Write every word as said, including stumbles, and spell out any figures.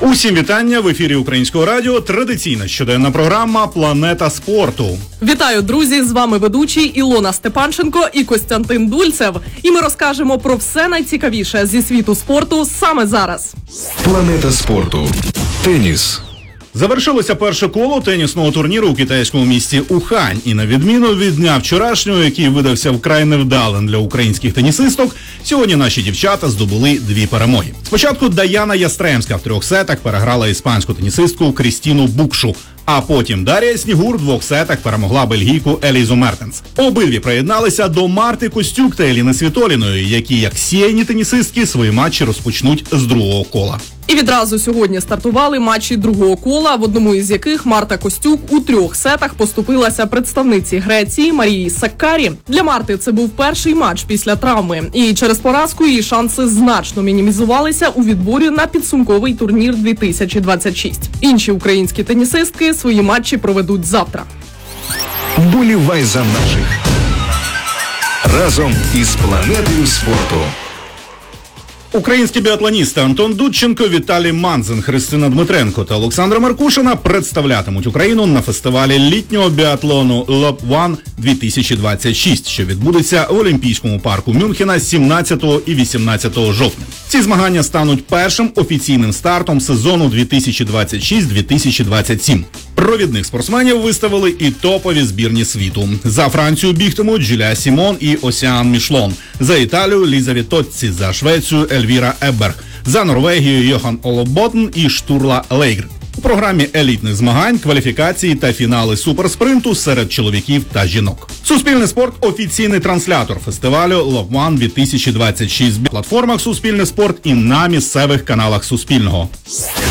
Усім вітання в ефірі Українського радіо. Традиційна щоденна програма «Планета спорту». Вітаю, друзі! З вами ведучі Ілона Степанченко і Костянтин Дульцев. І ми розкажемо про все найцікавіше зі світу спорту саме зараз. «Планета спорту». Теніс. Завершилося перше коло тенісного турніру у китайському місті Ухань. І на відміну від дня вчорашнього, який видався вкрай невдалим для українських тенісисток, сьогодні наші дівчата здобули дві перемоги. Спочатку Даяна Ястремська в трьох сетах переграла іспанську тенісистку Крістіну Букшу, а потім Дар'я Снігур в двох сетах перемогла бельгійку Елізу Мертенс. Обидві приєдналися до Марти Костюк та Еліни Світоліної, які, як сіяні тенісистки, свої матчі розпочнуть з другого кола. І відразу сьогодні стартували матчі другого кола, в одному із яких Марта Костюк у трьох сетах поступилася представниці Греції Марії Саккарі. Для Марти це був перший матч після травми, і через поразку її шанси значно мінімізувалися у відборі на підсумковий турнір дві тисячі двадцять шість. Інші українські тенісистки свої матчі проведуть завтра. Вболівай за наших. Разом із планетою спорту. Українські біатлоністи Антон Дудченко, Віталій Манзин, Христина Дмитренко та Олександра Маркушина представлятимуть Україну на фестивалі літнього біатлону Лоб Ван дві тисячі двадцять шість, що відбудеться в Олімпійському парку Мюнхена сімнадцятого і вісімнадцятого жовтня. Ці змагання стануть першим офіційним стартом сезону дві тисячі двадцять шість - дві тисячі двадцять сім. Провідних спортсменів виставили і топові збірні світу. За Францію бігтимуть Жюля Сімон і Осіан Мішлон. За Італію – Ліза Вітоцці, за Швецію – Ельвіра Ебберг, за Норвегію – Йохан Олоботн і Штурла Лейгр. У програмі елітних змагань, кваліфікації та фінали суперспринту серед чоловіків та жінок. Суспільний спорт – офіційний транслятор фестивалю Лоб Ван дві тисячі двадцять шість в платформах Суспільний спорт і на місцевих каналах Суспільного.